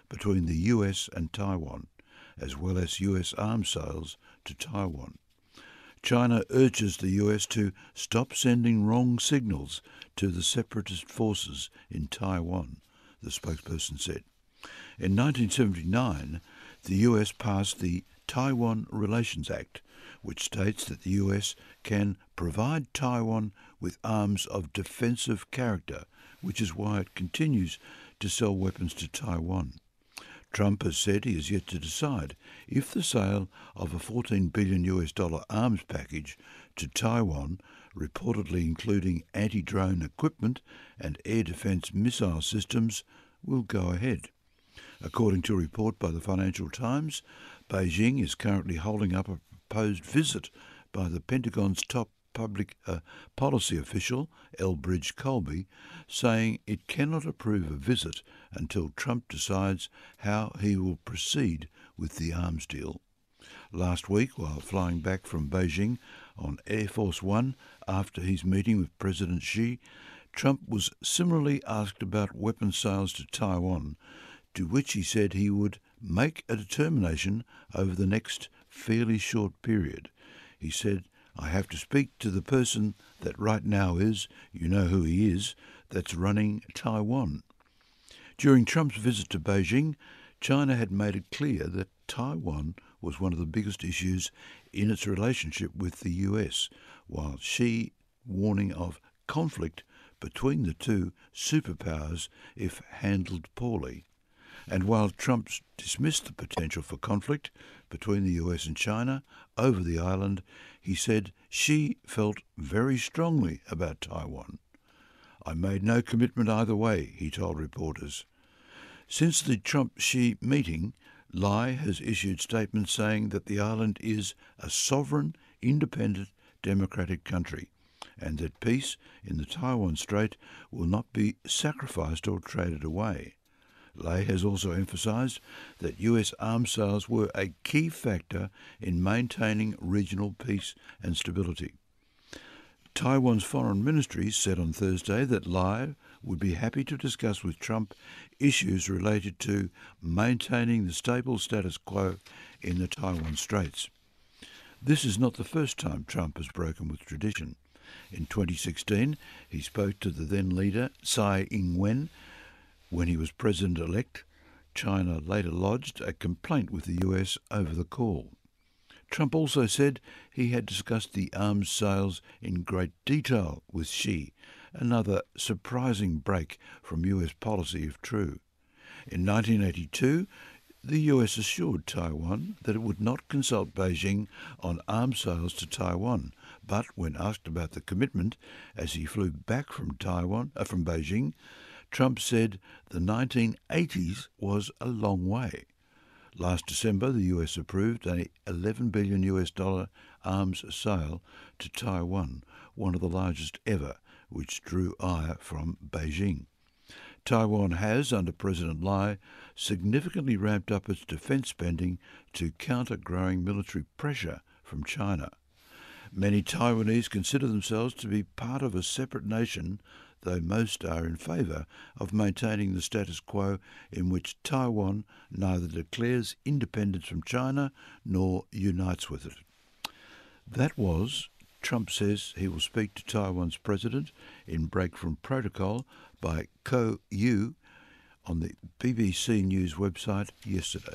between the US and Taiwan, as well as US arms sales to Taiwan. China urges the US to stop sending wrong signals to the separatist forces in Taiwan, the spokesperson said. In 1979, the US passed the Taiwan Relations Act, which states that the US can provide Taiwan with arms of defensive character, which is why it continues to sell weapons to Taiwan. Trump has said he has yet to decide if the sale of a $14 billion arms package to Taiwan, reportedly including anti-drone equipment and air defence missile systems, will go ahead. According to a report by the Financial Times, Beijing is currently holding up a proposed visit by the Pentagon's top public policy official, Elbridge Colby, saying it cannot approve a visit until Trump decides how he will proceed with the arms deal. Last week, while flying back from Beijing on Air Force One after his meeting with President Xi, Trump was similarly asked about weapons sales to Taiwan, to which he said he would make a determination over the next fairly short period. He said, "I have to speak to the person that right now is, you know who he is, that's running Taiwan." During Trump's visit to Beijing, China had made it clear that Taiwan was one of the biggest issues in its relationship with the US, while Xi warning of conflict between the two superpowers if handled poorly. And while Trump dismissed the potential for conflict between the US and China over the island, he said Xi felt very strongly about Taiwan. "I made no commitment either way," he told reporters. Since the Trump-Xi meeting, Lai has issued statements saying that the island is a sovereign, independent, democratic country, and that peace in the Taiwan Strait will not be sacrificed or traded away. Lai has also emphasised that US arms sales were a key factor in maintaining regional peace and stability. Taiwan's foreign ministry said on Thursday that Lai would be happy to discuss with Trump issues related to maintaining the stable status quo in the Taiwan Straits. This is not the first time Trump has broken with tradition. In 2016, he spoke to the then leader, Tsai Ing-wen, when he was president-elect. China later lodged a complaint with the US over the call. Trump also said he had discussed the arms sales in great detail with Xi, another surprising break from US policy if true. In 1982, the US assured Taiwan that it would not consult Beijing on arms sales to Taiwan, but when asked about the commitment as he flew back from Beijing, Trump said the 1980s was a long way. Last December, the US approved an $11 billion arms sale to Taiwan, one of the largest ever, which drew ire from Beijing. Taiwan has, under President Lai, significantly ramped up its defence spending to counter growing military pressure from China. Many Taiwanese consider themselves to be part of a separate nation, though most are in favour of maintaining the status quo in which Taiwan neither declares independence from China nor unites with it. That was, Trump says he will speak to Taiwan's president in break from protocol by Ko Yu on the BBC News website yesterday.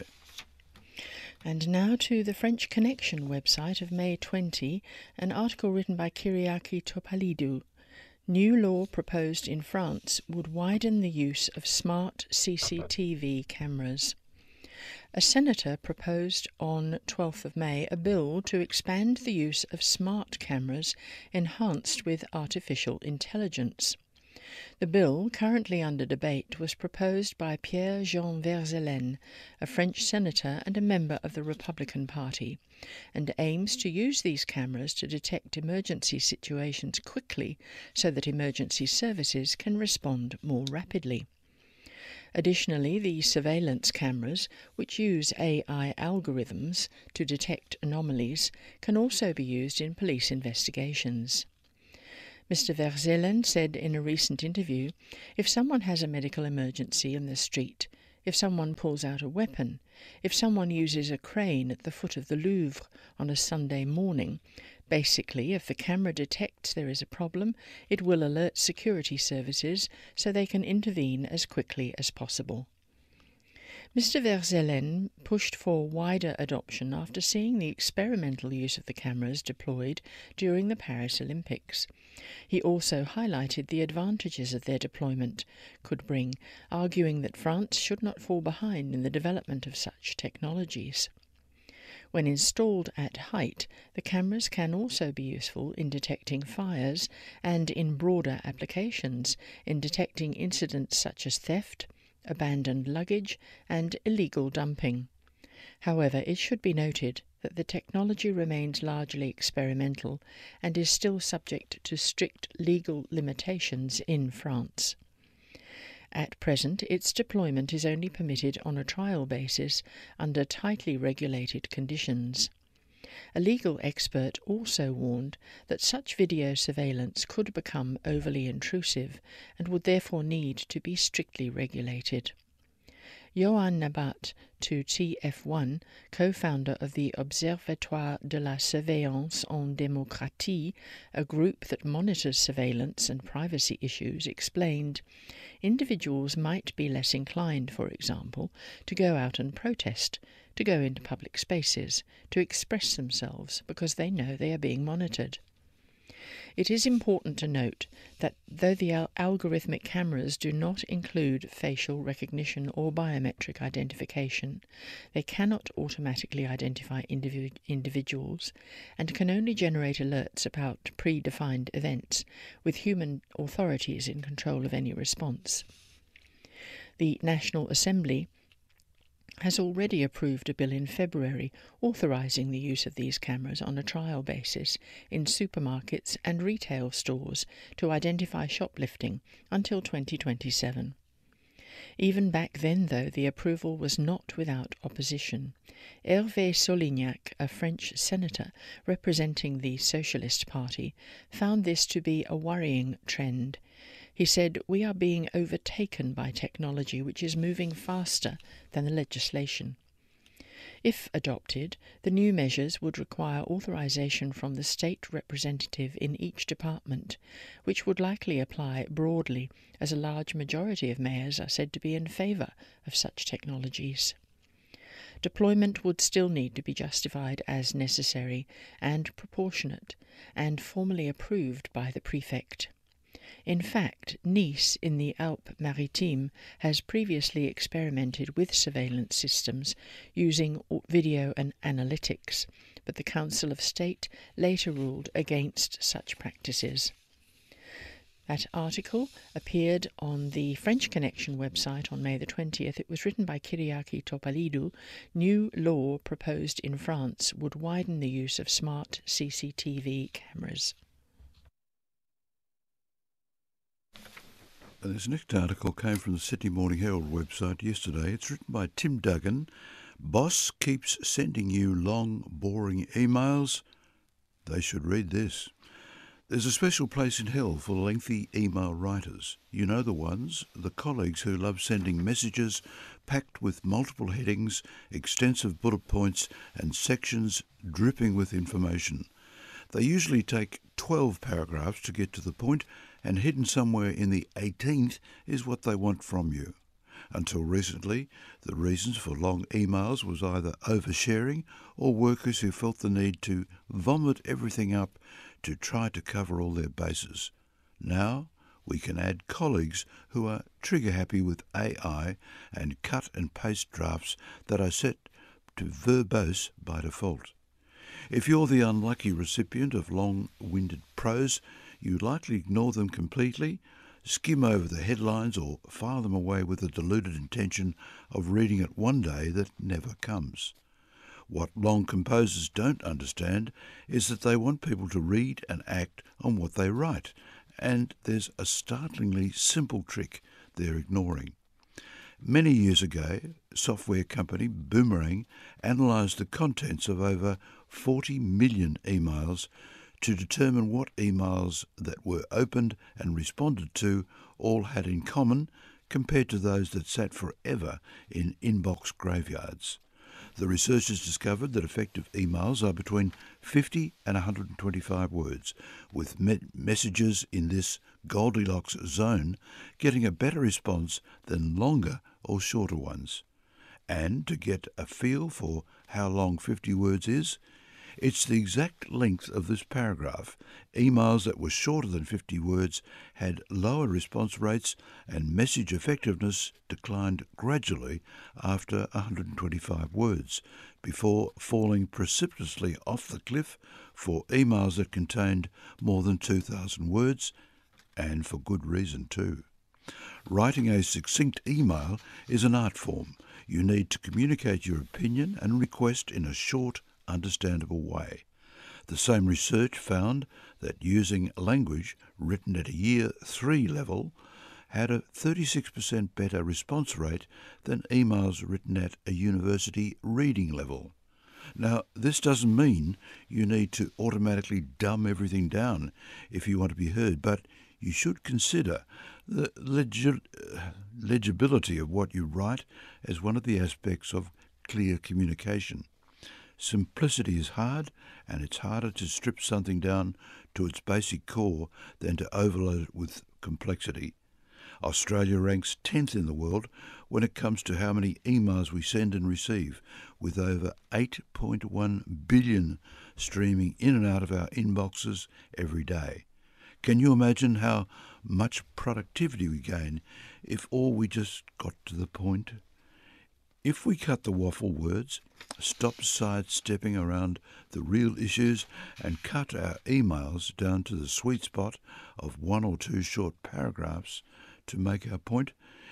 And now to the French Connection website of May 20, an article written by Kyriaki Topalidou. New law proposed in France would widen the use of smart CCTV cameras. A senator proposed on 12th of May a bill to expand the use of smart cameras enhanced with artificial intelligence. The bill, currently under debate, was proposed by Pierre-Jean Verzelen, a French senator and a member of the Republican Party, and aims to use these cameras to detect emergency situations quickly so that emergency services can respond more rapidly. Additionally, the surveillance cameras, which use AI algorithms to detect anomalies, can also be used in police investigations. Mr. Verzelen said in a recent interview, "If someone has a medical emergency in the street, if someone pulls out a weapon, if someone uses a crane at the foot of the Louvre on a Sunday morning. Basically, if the camera detects there is a problem, it will alert security services so they can intervene as quickly as possible. Mr. Verzelen pushed for wider adoption after seeing the experimental use of the cameras deployed during the Paris Olympics. He also highlighted the advantages that their deployment could bring, arguing that France should not fall behind in the development of such technologies. When installed at height, the cameras can also be useful in detecting fires and, in broader applications, in detecting incidents such as theft, abandoned luggage and illegal dumping. However, it should be noted that the technology remains largely experimental and is still subject to strict legal limitations in France. At present, its deployment is only permitted on a trial basis under tightly regulated conditions. A legal expert also warned that such video surveillance could become overly intrusive and would therefore need to be strictly regulated. Johan Nabat, to TF1, co-founder of the Observatoire de la Surveillance en Démocratie, a group that monitors surveillance and privacy issues, explained, individuals might be less inclined, for example, to go out and protest, to go into public spaces, to express themselves because they know they are being monitored. It is important to note that though the algorithmic cameras do not include facial recognition or biometric identification, they cannot automatically identify individuals and can only generate alerts about predefined events, with human authorities in control of any response. The National Assembly has already approved a bill in February authorising the use of these cameras on a trial basis in supermarkets and retail stores to identify shoplifting until 2027. Even back then, though, the approval was not without opposition. Hervé Solignac, a French senator representing the Socialist Party, found this to be a worrying trend. He said, "We are being overtaken by technology which is moving faster than the legislation." If adopted, the new measures would require authorization from the state representative in each department, which would likely apply broadly, as a large majority of mayors are said to be in favour of such technologies. Deployment would still need to be justified as necessary and proportionate, and formally approved by the prefect. In fact, Nice in the Alpes-Maritimes has previously experimented with surveillance systems using video and analytics, but the Council of State later ruled against such practices. That article appeared on the French Connection website on May the 20th. It was written by Kyriaki Topalidou. New law proposed in France would widen the use of smart CCTV cameras. This next article came from the Sydney Morning Herald website yesterday. It's written by Tim Duggan. Boss keeps sending you long, boring emails. They should read this. There's a special place in hell for lengthy email writers. You know the ones, the colleagues who love sending messages packed with multiple headings, extensive bullet points, and sections dripping with information. They usually take 12 paragraphs to get to the point, and hidden somewhere in the 18th is what they want from you. Until recently, the reasons for long emails was either oversharing or workers who felt the need to vomit everything up to try to cover all their bases. Now we can add colleagues who are trigger-happy with AI and cut and paste drafts that are set to verbose by default. If you're the unlucky recipient of long-winded prose, you likely ignore them completely, skim over the headlines, or file them away with the deluded intention of reading it one day that never comes. What long composers don't understand is that they want people to read and act on what they write, and there's a startlingly simple trick they're ignoring. Many years ago, software company Boomerang analysed the contents of over 40 million emails to determine what emails that were opened and responded to all had in common compared to those that sat forever in inbox graveyards. The researchers discovered that effective emails are between 50 and 125 words, with messages in this Goldilocks zone getting a better response than longer or shorter ones. And to get a feel for how long 50 words is, it's the exact length of this paragraph. Emails that were shorter than 50 words had lower response rates, and message effectiveness declined gradually after 125 words, before falling precipitously off the cliff for emails that contained more than 2,000 words, and for good reason too. Writing a succinct email is an art form. You need to communicate your opinion and request in a short, understandable way. The same research found that using language written at a Year 3 level had a 36% better response rate than emails written at a university reading level. Now, this doesn't mean you need to automatically dumb everything down if you want to be heard, but you should consider the legibility of what you write as one of the aspects of clear communication. Simplicity is hard, and it's harder to strip something down to its basic core than to overload it with complexity. Australia ranks 10th in the world when it comes to how many emails we send and receive, with over 8.1 billion streaming in and out of our inboxes every day. Can you imagine how much productivity we gain if all we just got to the point? If we cut the waffle words, stop sidestepping around the real issues, and cut our emails down to the sweet spot of 1 or 2 short paragraphs to make our point,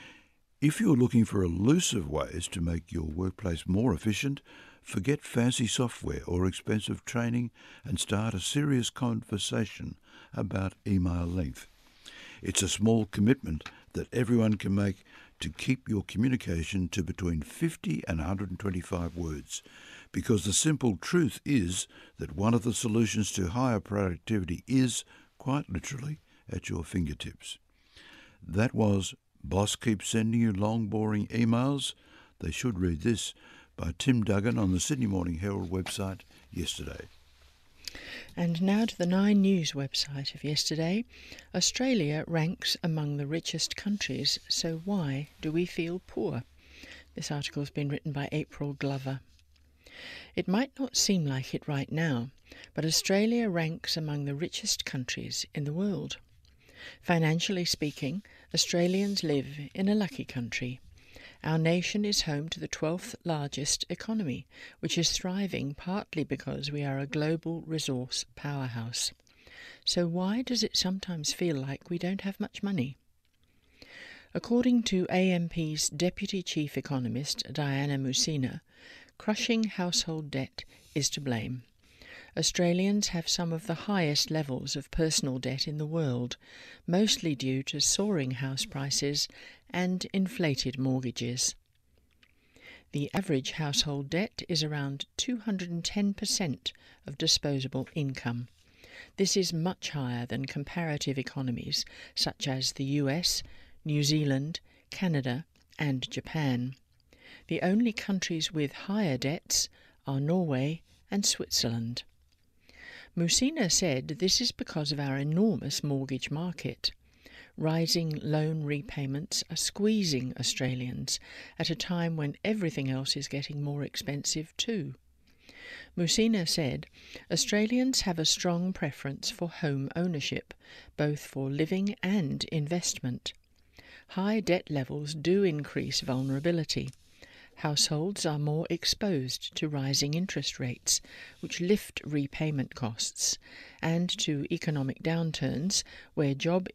if you're looking for elusive ways to make your workplace more efficient, forget fancy software or expensive training and start a serious conversation about email length. It's a small commitment that everyone can make to keep your communication to between 50 and 125 words, because the simple truth is that one of the solutions to higher productivity is, quite literally, at your fingertips. That was Boss Keeps Sending You Long Boring Emails? They Should Read This, by Tim Duggan on the Sydney Morning Herald website yesterday. And now to the Nine News website of yesterday. Australia ranks among the richest countries, so why do we feel poor? This article has been written by April Glover. It might not seem like it right now, but Australia ranks among the richest countries in the world. Financially speaking, Australians live in a lucky country. Our nation is home to the 12th largest economy, which is thriving partly because we are a global resource powerhouse. So why does it sometimes feel like we don't have much money? According to AMP's Deputy Chief Economist Diana Musina, crushing household debt is to blame. Australians have some of the highest levels of personal debt in the world, mostly due to soaring house prices and inflated mortgages. The average household debt is around 210% of disposable income. This is much higher than comparative economies such as the US, New Zealand, Canada and Japan. The only countries with higher debts are Norway and Switzerland. Musina said this is because of our enormous mortgage market. Rising loan repayments are squeezing Australians at a time when everything else is getting more expensive too. Musina said Australians have a strong preference for home ownership, both for living and investment. High debt levels do increase vulnerability. Households are more exposed to rising interest rates, which lift repayment costs, and to economic downturns where job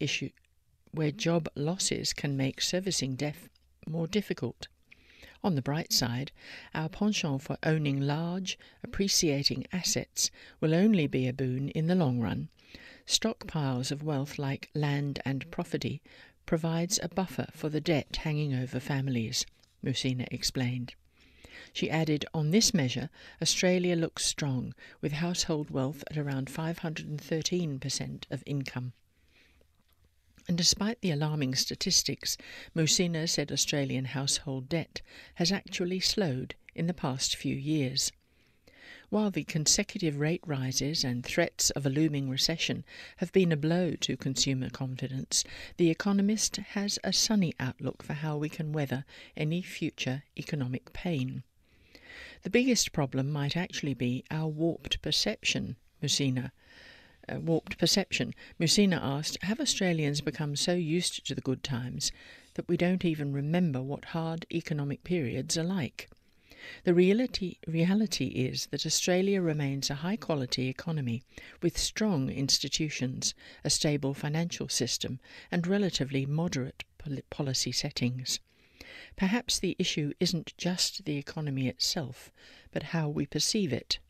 losses can make servicing debt more difficult. On the bright side, our penchant for owning large, appreciating assets will only be a boon in the long run. Stockpiles of wealth like land and property provides a buffer for the debt hanging over families, Musina explained. She added, on this measure, Australia looks strong, with household wealth at around 513% of income. And despite the alarming statistics, Musina said Australian household debt has actually slowed in the past few years. While the consecutive rate rises and threats of a looming recession have been a blow to consumer confidence, the Economist has a sunny outlook for how we can weather any future economic pain. The biggest problem might actually be our warped perception, Musina asked, have Australians become so used to the good times that we don't even remember what hard economic periods are like? The reality is that Australia remains a high-quality economy with strong institutions, a stable financial system and relatively moderate policy settings. Perhaps the issue isn't just the economy itself, but how we perceive it.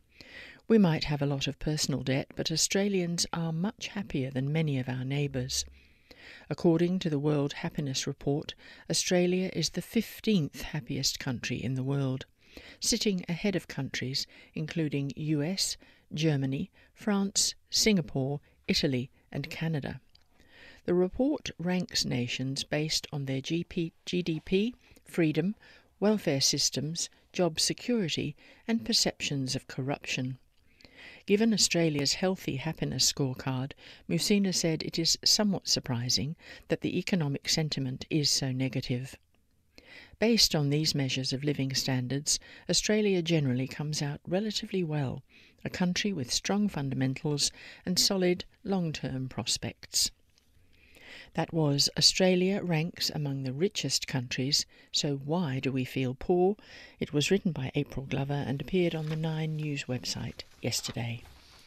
We might have a lot of personal debt, but Australians are much happier than many of our neighbours. According to the World Happiness Report, Australia is the 15th happiest country in the world, sitting ahead of countries including US, Germany, France, Singapore, Italy and Canada. The report ranks nations based on their GDP, freedom, welfare systems, job security and perceptions of corruption. Given Australia's healthy happiness scorecard, Musina said it is somewhat surprising that the economic sentiment is so negative. Based on these measures of living standards, Australia generally comes out relatively well, a country with strong fundamentals and solid long-term prospects. That was Australia ranks among the richest countries, so why do we feel poor? It was written by April Glover and appeared on the Nine News website yesterday.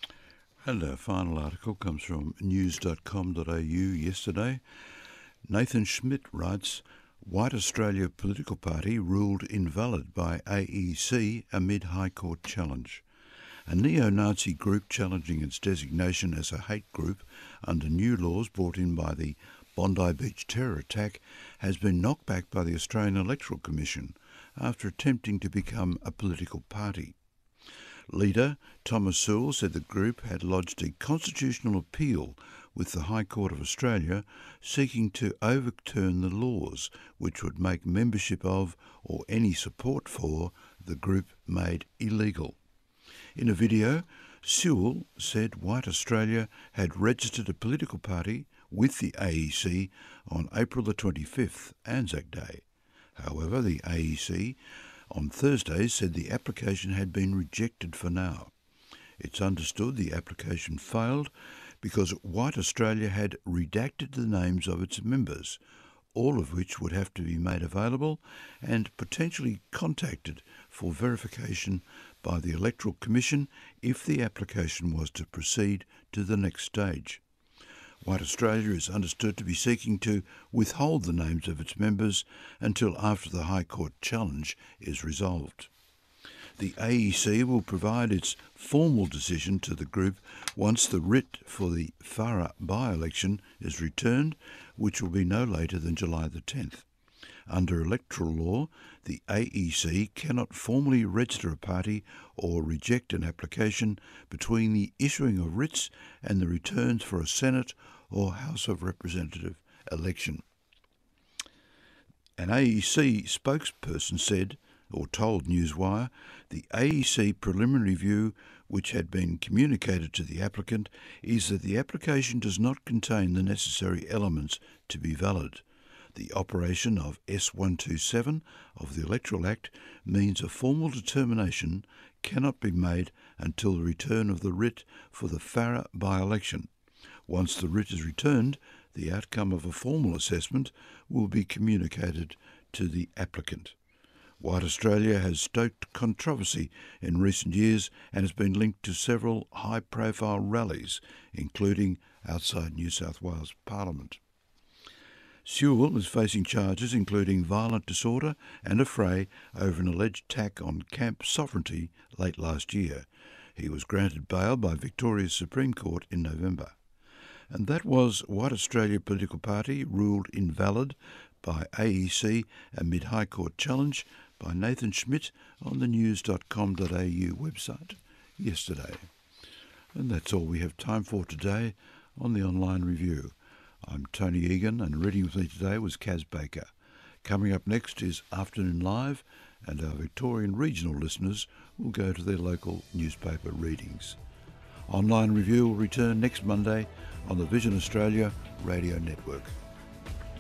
And our final article comes from news.com.au yesterday. Nathan Schmidt writes, White Australia political party ruled invalid by AEC amid High Court challenge. A neo-Nazi group challenging its designation as a hate group under new laws brought in by the Bondi Beach terror attack has been knocked back by the Australian Electoral Commission after attempting to become a political party. Leader Thomas Sewell said the group had lodged a constitutional appeal with the High Court of Australia seeking to overturn the laws which would make membership of or any support for the group made illegal. In a video, Sewell said White Australia had registered a political party with the AEC on April the 25th, Anzac Day. However, the AEC on Thursday said the application had been rejected for now. It's understood the application failed because White Australia had redacted the names of its members, all of which would have to be made available and potentially contacted for verification by the Electoral Commission if the application was to proceed to the next stage. White Australia is understood to be seeking to withhold the names of its members until after the High Court challenge is resolved. The AEC will provide its formal decision to the group once the writ for the Farah by-election is returned, which will be no later than July the 10th. Under electoral law, the AEC cannot formally register a party or reject an application between the issuing of writs and the returns for a Senate or House of Representative election. An AEC spokesperson said, or told Newswire, the AEC preliminary view, which had been communicated to the applicant, is that the application does not contain the necessary elements to be valid. The operation of S127 of the Electoral Act means a formal determination cannot be made until the return of the writ for the Farah by-election. Once the writ is returned, the outcome of a formal assessment will be communicated to the applicant. White Australia has stoked controversy in recent years and has been linked to several high-profile rallies, including outside New South Wales Parliament. Sewell is facing charges including violent disorder and a fray over an alleged attack on Camp Sovereignty late last year. He was granted bail by Victoria's Supreme Court in November. And that was White Australia political party ruled invalid by AEC amid High Court challenge by Nathan Schmidt on the news.com.au website yesterday. And that's all we have time for today on the Online Review. I'm Tony Egan, and reading with me today was Kaz Baker. Coming up next is Afternoon Live, and our Victorian regional listeners will go to their local newspaper readings. Online Review will return next Monday on the Vision Australia Radio Network.